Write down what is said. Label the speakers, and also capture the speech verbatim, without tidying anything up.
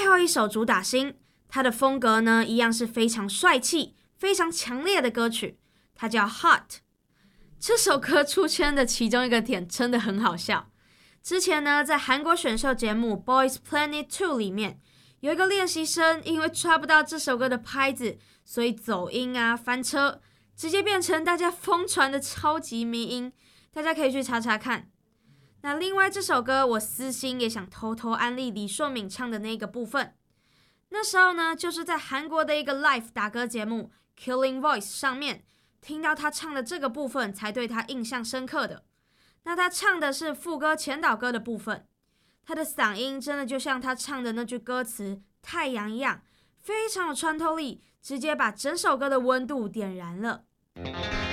Speaker 1: 后一首主打星，它的风格呢一样是非常帅气、非常强烈的歌曲，它叫 Hot。这首歌出圈的其中一个点真的很好笑。之前呢，在韩国选秀节目 Boys Planet two 里面，有一个练习生因为抓不到这首歌的拍子，所以走音啊、翻车，直接变成大家疯传的超级迷音，大家可以去查查看。那另外这首歌，我私心也想偷偷安利李硕敏唱的那个部分。那时候呢，就是在韩国的一个 live 打歌节目 Killing Voice 上面听到他唱的这个部分，才对他印象深刻的。那他唱的是副歌前导歌的部分，他的嗓音真的就像他唱的那句歌词太阳一样，非常有穿透力，直接把整首歌的温度点燃了。